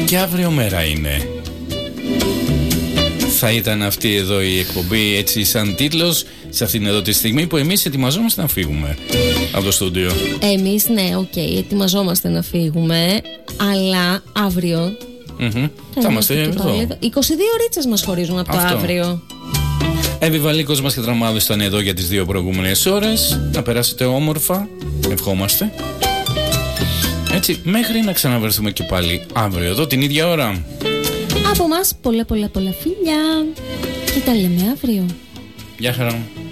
Και αύριο μέρα είναι. Θα ήταν αυτή εδώ η εκπομπή έτσι σαν τίτλος σε αυτήν εδώ τη στιγμή που εμείς ετοιμαζόμαστε να φύγουμε από το στούντιο. Εμείς ναι, ετοιμαζόμαστε να φύγουμε, αλλά αύριο θα είμαστε εδώ. 22 ωρίτσες μας χωρίζουν από αυτό. Το αύριο. Επιβαλίκος μας και Τραμάδος ήταν εδώ για τις 2 προηγούμενες ώρες. Να περάσετε όμορφα, ευχόμαστε. Έτσι, μέχρι να ξαναβρεθούμε και πάλι αύριο εδώ την ίδια ώρα. Από μας πολλά φιλιά και τα λέμε αύριο. Γεια χαρά.